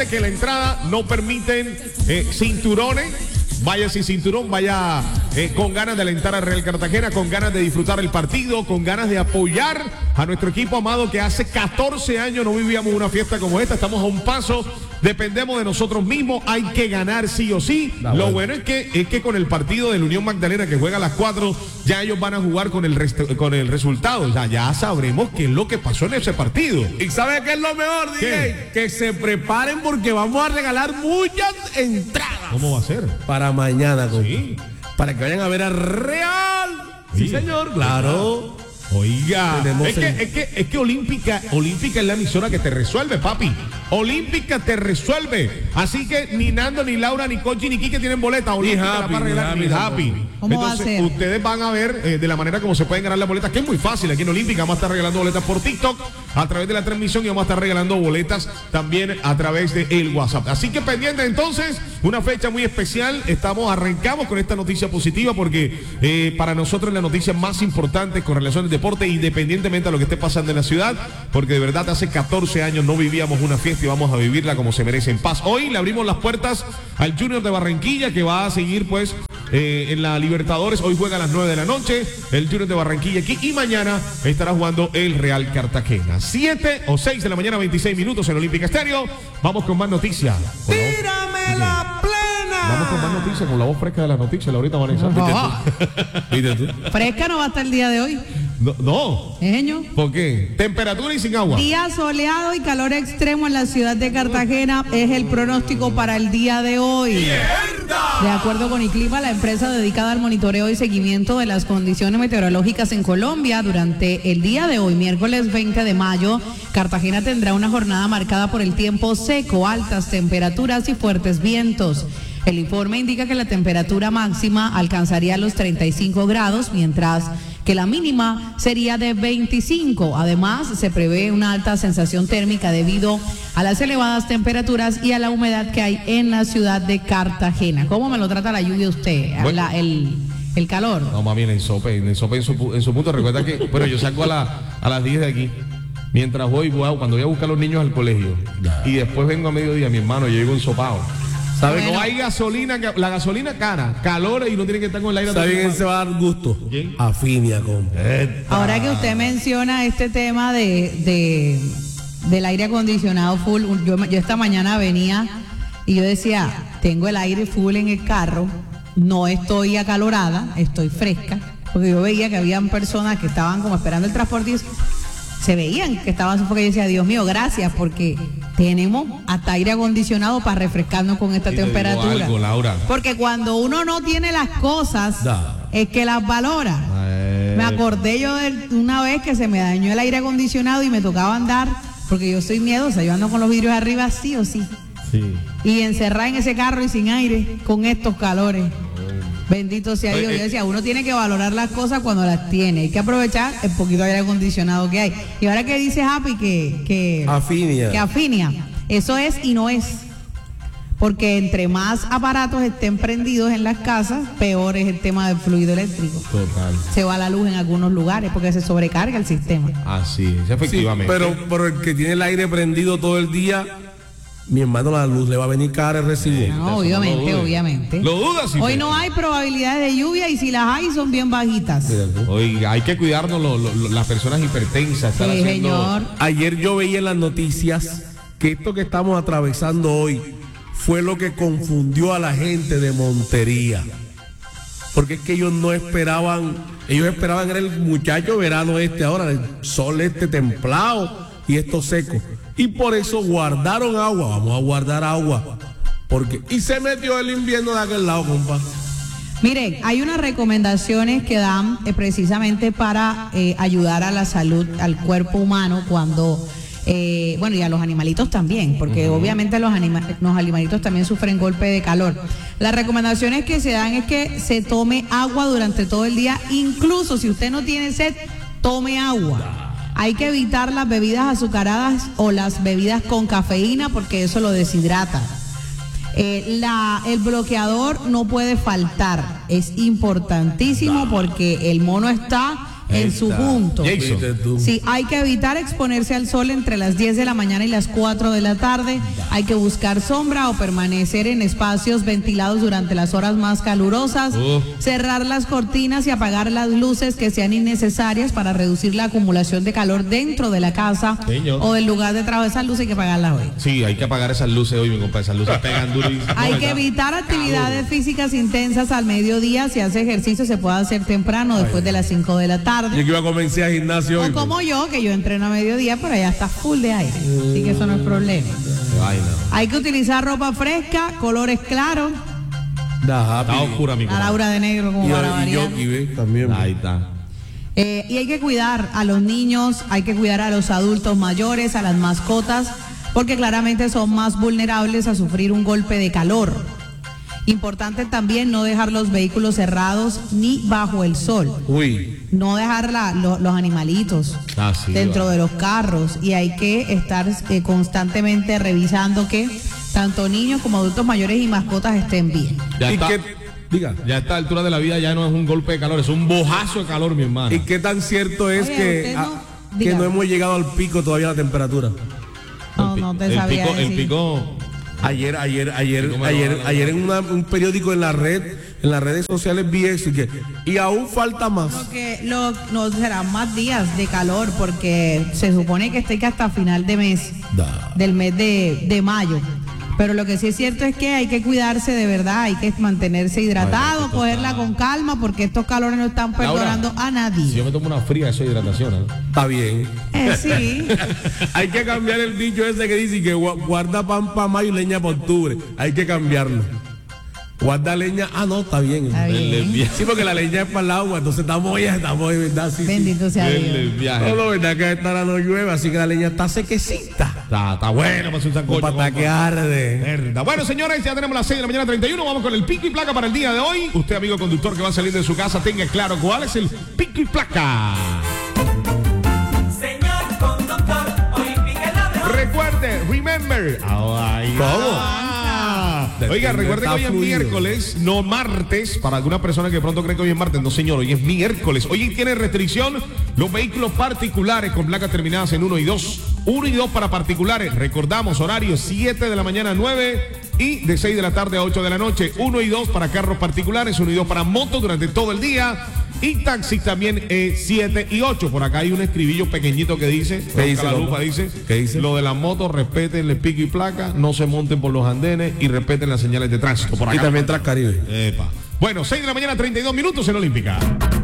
que la entrada no permiten cinturones. Vaya sin cinturón, vaya con ganas de alentar a Real Cartagena, con ganas de disfrutar el partido, con ganas de apoyar a nuestro equipo amado que hace 14 años no vivíamos una fiesta como esta. Estamos a un paso, dependemos de nosotros mismos, hay que ganar sí o sí. Lo bueno es que con el partido de la Unión Magdalena que juega a las 4, ya ellos van a jugar con el resultado. Ya sabremos qué es lo que pasó en ese partido. ¿Y sabe qué es lo mejor, DJ? Que se preparen porque vamos a regalar muchas entradas. ¿Cómo va a ser? Para mañana, sí. Para que vayan a ver a Real. Sí, señor, claro. Oiga, es que Olímpica es la emisora que te resuelve, papi. Olímpica te resuelve. Así que ni Nando, ni Laura, ni Cochi, ni Kike tienen boleta. Olímpica ni Happy. Entonces, ustedes van a ver de la manera como se pueden ganar las boletas, que es muy fácil. Aquí en Olímpica vamos a estar regalando boletas por TikTok a través de la transmisión y vamos a estar regalando boletas también a través de el WhatsApp. Así que pendiente entonces, una fecha muy especial. Arrancamos con esta noticia positiva porque para nosotros es la noticia más importante con relación al deporte, independientemente de lo que esté pasando en la ciudad, porque de verdad hace 14 años no vivíamos una fiesta y vamos a vivirla como se merece, en paz. Hoy le abrimos las puertas al Junior de Barranquilla, que va a seguir pues en la Libertadores. Hoy juega a las 9 de la noche el Junior de Barranquilla aquí, y mañana estará jugando el Real Cartagena. 7 o 6 de la mañana, 26 minutos en Olímpica Estéreo. Vamos con más noticias. ¡Tírame la plena! Vamos con más noticias, con la voz fresca de las noticias, Laurita Vanessa. ¿Viste tú? Fresca no va a estar el día de hoy. No. ¿Ejeño? ¿Por qué? Temperatura y sin agua. Día soleado y calor extremo en la ciudad de Cartagena es el pronóstico para el día de hoy. ¡Mierda! De acuerdo con ICLIMA, la empresa dedicada al monitoreo y seguimiento de las condiciones meteorológicas en Colombia, durante el día de hoy, miércoles 20 de mayo, Cartagena tendrá una jornada marcada por el tiempo seco, altas temperaturas y fuertes vientos. El informe indica que la temperatura máxima alcanzaría los 35 grados, mientras que la mínima sería de 25. Además, se prevé una alta sensación térmica debido a las elevadas temperaturas y a la humedad que hay en la ciudad de Cartagena. ¿Cómo me lo trata la lluvia usted? Bueno, el calor. No, mami, en sope en su punto. Recuerda que, bueno, yo salgo a las 10 de aquí. Mientras cuando voy a buscar a los niños al colegio. Y después vengo a mediodía, mi hermano, yo llego ensopado. ¿Sabe? No hay gasolina, la gasolina cara, calor, y no tiene que estar con el aire. ¿Sabe quién se va a dar gusto? ¿Quién? Afinia, Ahora que usted menciona este tema del aire acondicionado full, yo esta mañana venía y yo decía, tengo el aire full en el carro, no estoy acalorada, estoy fresca, porque yo veía que habían personas que estaban como esperando el transporte y se veían que estaban sufriendo. Yo decía, Dios mío, gracias, porque tenemos hasta aire acondicionado para refrescarnos con esta temperatura. Algo, Laura. Porque cuando uno no tiene las cosas, es que las valora. Me acordé yo de una vez que se me dañó el aire acondicionado y me tocaba andar, porque yo soy miedosa, yo ando con los vidrios arriba sí o sí. Y encerrada en ese carro y sin aire, con estos calores. Bendito sea Dios. Yo decía, uno tiene que valorar las cosas cuando las tiene. Hay que aprovechar el poquito de aire acondicionado que hay. Y ahora que dice Happy que Afinia, eso es y no es. Porque entre más aparatos estén prendidos en las casas, peor es el tema del fluido eléctrico. Total. Se va la luz en algunos lugares porque se sobrecarga el sistema. Así es, efectivamente. Sí, pero el que tiene el aire prendido todo el día, mi hermano, la luz le va a venir cara el recibo. No, obviamente. ¿Lo dudas? Hoy no hay probabilidades de lluvia y si las hay son bien bajitas. Oiga, hay que cuidarnos las personas hipertensas. Sí, señor. Ayer yo veía en las noticias que esto que estamos atravesando hoy fue lo que confundió a la gente de Montería. Porque es que ellos no esperaban, ellos esperaban era el muchacho verano ahora, el sol templado y esto seco. Y por eso guardaron agua, vamos a guardar agua. Y se metió el invierno de aquel lado, compa. Miren, hay unas recomendaciones que dan precisamente para ayudar a la salud, al cuerpo humano cuando, y a los animalitos también, porque obviamente los animalitos también sufren golpe de calor. Las recomendaciones que se dan es que se tome agua durante todo el día, incluso si usted no tiene sed, tome agua. Hay que evitar las bebidas azucaradas o las bebidas con cafeína porque eso lo deshidrata. El bloqueador no puede faltar, es importantísimo porque el mono está en su punto. Jason. Sí, hay que evitar exponerse al sol entre las 10 de la mañana y las 4 de la tarde. Hay que buscar sombra o permanecer en espacios ventilados durante las horas más calurosas. Cerrar las cortinas y apagar las luces que sean innecesarias para reducir la acumulación de calor dentro de la casa o del lugar de trabajo. Esas luces hay que apagarlas hoy. Sí, hay que apagar esas luces hoy, mi compadre. Esas luces pegan duro. Hay que evitar actividades físicas intensas al mediodía. Si hace ejercicio se puede hacer temprano, después de las 5 de la tarde. Yo que iba a comenzar a gimnasio hoy. O como yo, que yo entreno a mediodía, pero ya está full de aire. Así que eso no es problema. Hay que utilizar ropa fresca, colores claros. Está oscura, mi A compadre. Laura de negro, como para variar. También. Ahí está. Y hay que cuidar a los niños, hay que cuidar a los adultos mayores, a las mascotas, porque claramente son más vulnerables a sufrir un golpe de calor. Importante también no dejar los vehículos cerrados ni bajo el sol. No dejar los animalitos dentro de los carros, y hay que estar constantemente revisando que tanto niños como adultos mayores y mascotas estén bien. Diga. Ya a esta altura de la vida ya no es un golpe de calor, es un bojazo de calor, mi hermano. ¿Y qué tan cierto es que no hemos llegado al pico todavía de la temperatura? No te sabía decir. El pico. Ayer en un periódico en las redes sociales vi eso y aún falta más. No serán más días de calor, porque se supone que esté que hasta final de mes, del mes de mayo. Pero lo que sí es cierto es que hay que cuidarse de verdad, hay que mantenerse hidratado, cogerla con calma, porque estos calores no están perdonando a nadie. Si yo me tomo una fría, eso es hidratación, ¿no? Está bien. Sí. Hay que cambiar el dicho ese que dice que guarda pan para mayo y leña para octubre. Hay que cambiarlo. Guarda leña. No, está bien. Está bien. Sí, porque la leña es para el agua, entonces estamos de verdad. Sí, bendito sea Dios. No, verdad que esta hora no llueve, así que la leña está sequecita. Está bueno para hacer un sancocho. Para que arde. Bueno, señores, ya tenemos las 6 de la mañana 31. Vamos con el pico y placa para el día de hoy. Usted, amigo conductor que va a salir de su casa, tenga claro cuál es el pico y placa. Señor conductor, hoy pique la de hoy. Recuerde, remember. ¿Cómo? Oiga, recuerde que hoy es miércoles, no martes. Para alguna persona que de pronto cree que hoy es martes, no señor, hoy es miércoles. Hoy tiene restricción los vehículos particulares con placas terminadas en 1 y 2. 1 y 2 para particulares. Recordamos, horario 7 de la mañana a 9 y de 6 de la tarde a 8 de la noche. 1 y 2 para carros particulares, 1 y 2 para motos durante todo el día. Y taxis también 7 y 8. Por acá hay un escribillo pequeñito que dice, ¿qué dice la lupa dice? ¿Qué dice? Lo de las motos, respeten el pico y placa, no se monten por los andenes y respeten las señales de tránsito. Por acá. Y también Transcaribe. Epa. Bueno, 6 de la mañana, 32 minutos en Olímpica.